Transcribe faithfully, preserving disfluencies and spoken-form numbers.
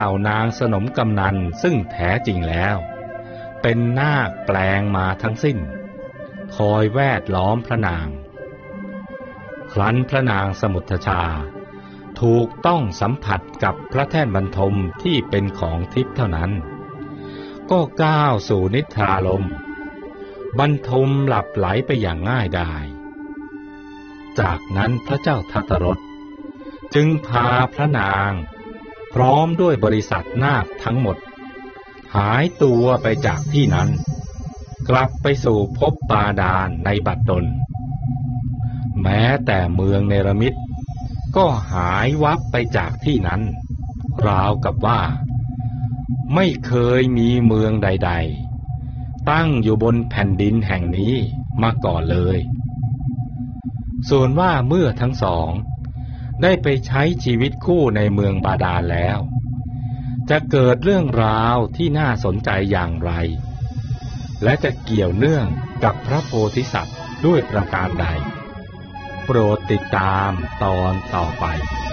เหล่านางสนมกำนันซึ่งแท้จริงแล้วเป็นนาคแปลงมาทั้งสิ้นคอยแวดล้อมพระนางครั้นพระนางสมุทชาถูกต้องสัมผัสกับพระแท่นบรรทมที่เป็นของทิพย์เท่านั้นก็ก้าวสู่นิทราลมบรรทมหลับไหลไปอย่างง่ายดายจากนั้นพระเจ้าทัตตรสจึงพาพระนางพร้อมด้วยบริษัทนาคทั้งหมดหายตัวไปจากที่นั้นกลับไปสู่ภพบาดาลในบัดดลแม้แต่เมืองเนรมิตก็หายวับไปจากที่นั้นราวกับว่าไม่เคยมีเมืองใดๆตั้งอยู่บนแผ่นดินแห่งนี้มาก่อนเลยส่วนว่าเมื่อทั้งสองได้ไปใช้ชีวิตคู่ในเมืองบาดาลแล้วจะเกิดเรื่องราวที่น่าสนใจอย่างไรและจะเกี่ยวเนื่องกับพระโพธิสัตว์ด้วยประการใดโปรดติดตามตอนต่อไป